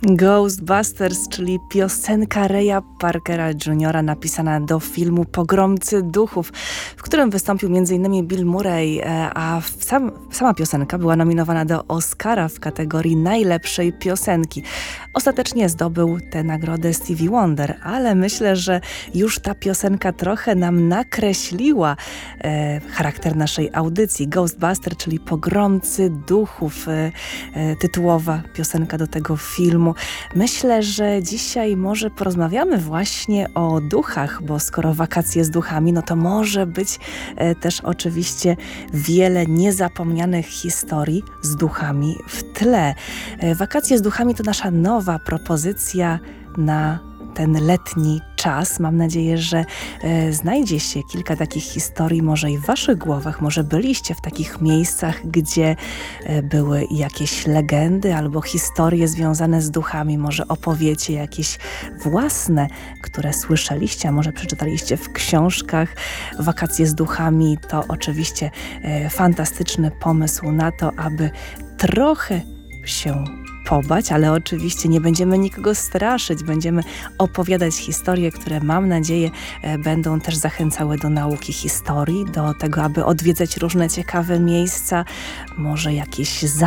Ghostbusters, czyli piosenka Raya Parkera Jr. napisana do filmu Pogromcy Duchów, w którym wystąpił m.in. Bill Murray, a sama piosenka była nominowana do Oscara w kategorii najlepszej piosenki. Ostatecznie zdobył tę nagrodę Stevie Wonder, ale myślę, że już ta piosenka trochę nam nakreśliła charakter naszej audycji. Ghostbusters, czyli Pogromcy Duchów, tytułowa piosenka do tego filmu. Myślę, że dzisiaj może porozmawiamy właśnie o duchach, bo skoro wakacje z duchami, no to może być też oczywiście wiele niezapomnianych historii z duchami w tle. Wakacje z duchami to nasza nowa propozycja na ten letni czas. Mam nadzieję, że znajdzie się kilka takich historii może i w waszych głowach. Może byliście w takich miejscach, gdzie były jakieś legendy albo historie związane z duchami. Może opowiecie jakieś własne, które słyszeliście, a może przeczytaliście w książkach. Wakacje z duchami to oczywiście fantastyczny pomysł na to, aby trochę się pobać, ale oczywiście nie będziemy nikogo straszyć. Będziemy opowiadać historie, które mam nadzieję będą też zachęcały do nauki historii, do tego, aby odwiedzać różne ciekawe miejsca, może jakieś